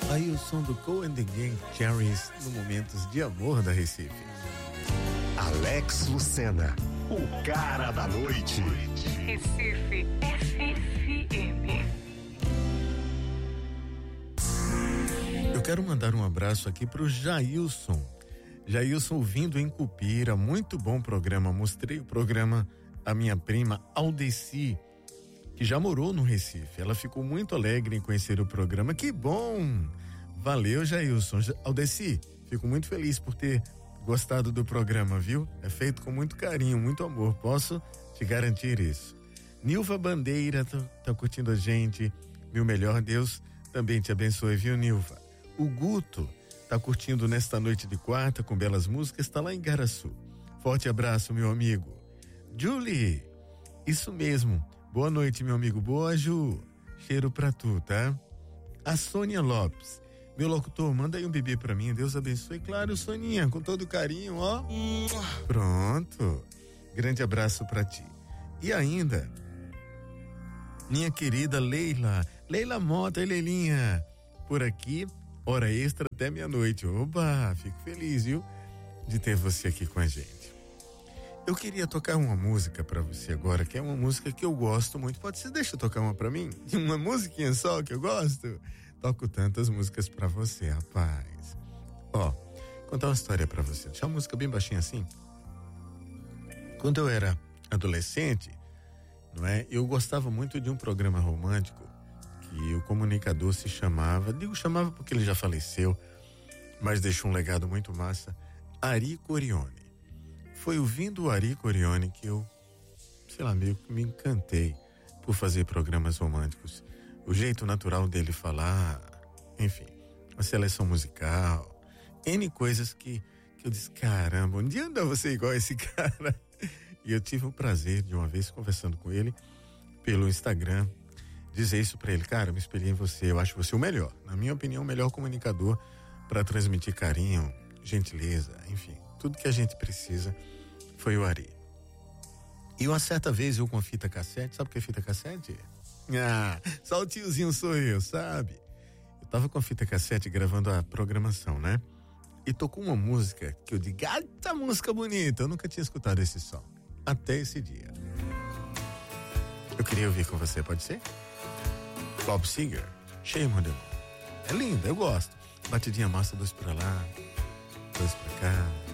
Aí o som do Cool and the Gang Cherries no Momentos de Amor da Recife. Alex Lucena, o cara da noite. Recife FM. Eu quero mandar um abraço aqui pro Jailson. Jailson ouvindo em Cupira, muito bom programa. Mostrei o programa à minha prima Aldeci, que já morou no Recife. Ela ficou muito alegre em conhecer o programa. Que bom! Valeu, Jailson. Aldeci, fico muito feliz por ter gostado do programa, viu? É feito com muito carinho, muito amor. Posso te garantir isso. Nilva Bandeira tá curtindo a gente. Meu melhor, Deus também te abençoe, viu, Nilva? O Guto tá curtindo nesta noite de quarta com belas músicas, tá lá em Garaçu. Forte abraço, meu amigo. Julie, isso mesmo. Boa noite, meu amigo. Boa, Ju. Cheiro pra tu, tá? A Sônia Lopes. Meu locutor, manda aí um bebê pra mim. Deus abençoe. Claro, Soninha, com todo carinho, ó. Pronto. Grande abraço pra ti. E ainda, minha querida Leila. Leila Mota e Leilinha. Por aqui, hora extra até meia-noite. Oba, fico feliz, viu? De ter você aqui com a gente. Eu queria tocar uma música pra você agora, que é uma música que eu gosto muito. Pode ser, deixa eu tocar uma pra mim? Uma musiquinha só que eu gosto? Toco tantas músicas pra você, rapaz. Ó, contar uma história pra você. Deixa uma música bem baixinha assim. Quando eu era adolescente, não é? Eu gostava muito de um programa romântico que o comunicador se chamava, chamava porque ele já faleceu, mas deixou um legado muito massa, Ari Corione. Foi ouvindo o Ari Corione que eu, sei lá, meio que me encantei por fazer programas românticos. O jeito natural dele falar, enfim, a seleção musical, N coisas que eu disse, caramba, um dia anda você igual a esse cara. E eu tive o prazer de uma vez conversando com ele pelo Instagram, dizer isso pra ele, cara, eu me espelhei em você, eu acho você o melhor, na minha opinião, o melhor comunicador para transmitir carinho, gentileza, enfim, tudo que a gente precisa foi o Ari. E uma certa vez eu com fita cassete, sabe o que é fita cassete? Ah, só o tiozinho sou eu, sabe? Eu tava com a fita cassete gravando a programação, né? E tocou uma música que eu digo, essa música bonita, eu nunca tinha escutado esse som, até esse dia. Eu queria ouvir com você, pode ser? Bob Seger, Shame on the Moon. É linda, eu gosto. Batidinha massa, dois pra lá, dois pra cá.